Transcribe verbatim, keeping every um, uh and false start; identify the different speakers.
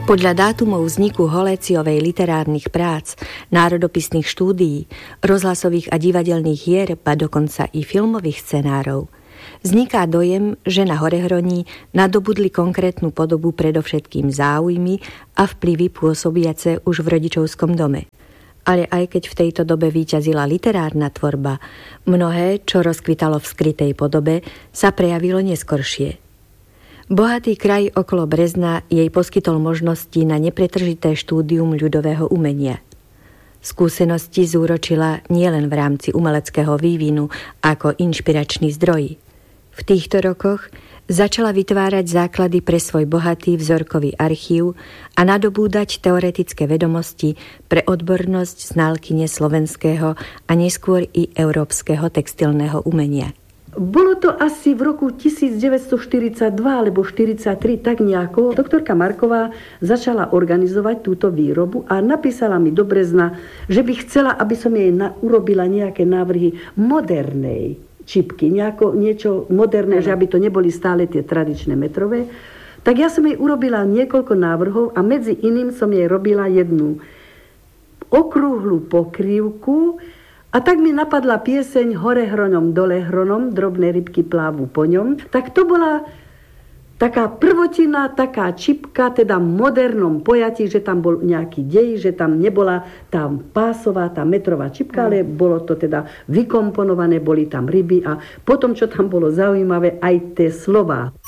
Speaker 1: Podľa dátumov vzniku Holéciovej literárnych prác, národopisných štúdií, rozhlasových a divadelných hier, ba dokonca i filmových scenárov, vzniká dojem, že na Horehroní nadobudli konkrétnu podobu predovšetkým záujmy a vplyvy pôsobiace už v rodičovskom dome. Ale aj keď v tejto dobe víťazila literárna tvorba, mnohé, čo rozkvitalo v skrytej podobe, sa prejavilo neskoršie. Bohatý kraj okolo Brezna jej poskytol možnosti na nepretržité štúdium ľudového umenia. Skúsenosti zúročila nielen v rámci umeleckého vývinu ako inšpiračný zdroj. V týchto rokoch začala vytvárať základy pre svoj bohatý vzorkový archív a nadobúdať teoretické vedomosti pre odbornosť znalkyne slovenského a neskôr i európskeho textilného umenia.
Speaker 2: Bolo to asi v roku devätnásťstoštyridsaťdva alebo štyridsaťtri, tak nejako. Doktorka Marková začala organizovať túto výrobu a napísala mi do Brezna, že by chcela, aby som jej na, urobila nejaké návrhy modernej čipky, nejako, niečo moderné, ano. Že aby to neboli stále tie tradičné metrové. Tak ja som jej urobila niekoľko návrhov a medzi iným som jej robila jednu okrúhlu pokrývku. A tak mi napadla pieseň Hore hronom, dole hronom, drobné rybky plávu po ňom. Tak to bola taká prvotina, taká čipka, teda v modernom pojatí, že tam bol nejaký dej, že tam nebola tá pásová, tá metrová čipka, ale bolo to teda vykomponované, boli tam ryby a potom, čo tam bolo zaujímavé, aj tie slová.